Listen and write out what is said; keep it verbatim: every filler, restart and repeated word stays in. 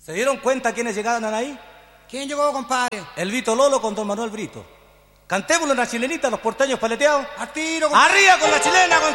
¿Se dieron cuenta quiénes llegaron ahí? ¿Quién llegó, compadre? El Vito Lolo con don Manuel Brito. Cantémosle una chilenita a los porteños paleteados. A tiro, compadre. ¡Arriba con la chilena, con